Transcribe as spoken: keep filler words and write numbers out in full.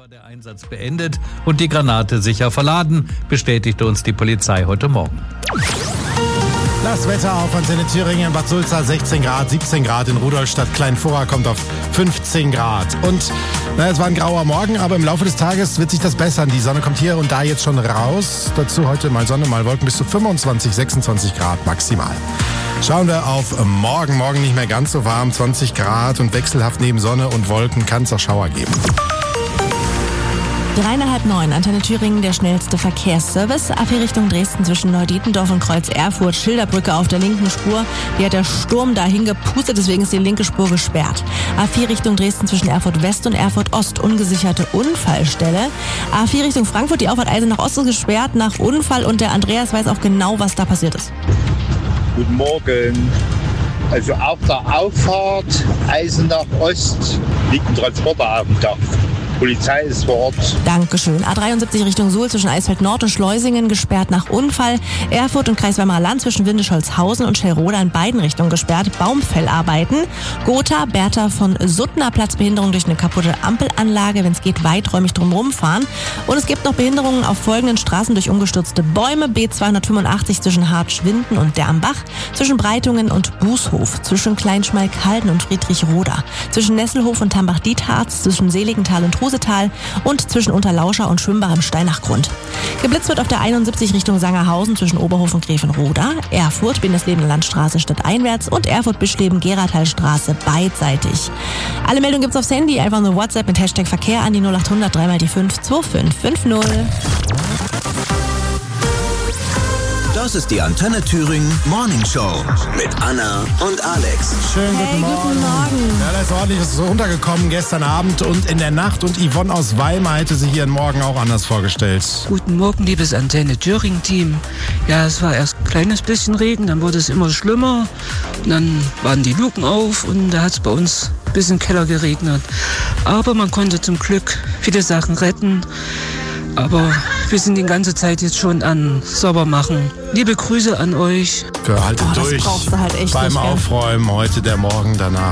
war der Einsatz beendet und die Granate sicher verladen, bestätigte uns die Polizei heute Morgen. Das Wetter auf Antenne Thüringen, Bad Sulza sechzehn Grad, siebzehn Grad, in Rudolstadt Kleinvorra kommt auf fünfzehn Grad. Und na, es war ein grauer Morgen, aber im Laufe des Tages wird sich das bessern. Die Sonne kommt hier und da jetzt schon raus. Dazu heute mal Sonne, mal Wolken, bis zu fünfundzwanzig, sechsundzwanzig Grad maximal. Schauen wir auf morgen. Morgen nicht mehr ganz so warm, zwanzig Grad und wechselhaft neben Sonne und Wolken kann es auch Schauer geben. Dreieinhalb neun, Antenne Thüringen, der schnellste Verkehrsservice. A vier Richtung Dresden zwischen Neudietendorf und Kreuz Erfurt. Schilderbrücke auf der linken Spur. Die hat der Sturm dahin gepustet, deswegen ist die linke Spur gesperrt. A vier Richtung Dresden zwischen Erfurt West und Erfurt Ost. Ungesicherte Unfallstelle. A vier Richtung Frankfurt, die Auffahrt Eisenach Ost ist gesperrt nach Unfall und der Andreas weiß auch genau, was da passiert ist. Guten Morgen. Also auf der Auffahrt Eisenach Ost liegt ein Transporter auf dem Dach. Polizei ist vor Ort. Dankeschön. A dreiundsiebzig Richtung Suhl zwischen Eisfeld Nord und Schleusingen gesperrt nach Unfall. Erfurt und Kreis Weimarer Land zwischen Windischholzhausen und Schellroda in beiden Richtungen gesperrt. Baumfellarbeiten. Gotha, Bertha von Suttner, Platzbehinderung durch eine kaputte Ampelanlage. Wenn es geht, weiträumig drumherum fahren. Und es gibt noch Behinderungen auf folgenden Straßen durch umgestürzte Bäume. B zweihundertfünfundachtzig zwischen Hartschwinden und der am Bach. Zwischen Breitungen und Bußhof. Zwischen Kleinschmalkalden und Friedrichroda. Zwischen Nesselhof und Tambach-Dietharz. Zwischen Seligenthal und Husetal und zwischen Unterlauscher und Schwimmbach im Steinachgrund. Geblitzt wird auf der einundsiebzig Richtung Sangerhausen zwischen Oberhof und Grevenroda, Erfurt, Bindesleben Landstraße stadteinwärts und Erfurt-Bischleben Gerathalstraße beidseitig. Alle Meldungen gibt's aufs Handy, einfach nur WhatsApp mit Hashtag Verkehr an die null acht hundert drei mal die fünf zwei fünf fünf null. Das ist die Antenne Thüringen Morning Show mit Anna und Alex. Schönen Hey, guten Morgen. guten Morgen. Ja, da ist ordentlich was runtergekommen gestern Abend und in der Nacht. Und Yvonne aus Weimar hätte sich ihren Morgen auch anders vorgestellt. Guten Morgen, liebes Antenne Thüringen-Team. Ja, es war erst ein kleines bisschen Regen, dann wurde es immer schlimmer. Und dann waren die Luken auf und da hat es bei uns ein bisschen im Keller geregnet. Aber man konnte zum Glück viele Sachen retten. Aber wir sind die ganze Zeit jetzt schon an Saubermachen. Liebe Grüße an euch. Für haltet Oh, das durch brauchst du halt echt beim nicht, gell? Aufräumen heute der Morgen danach.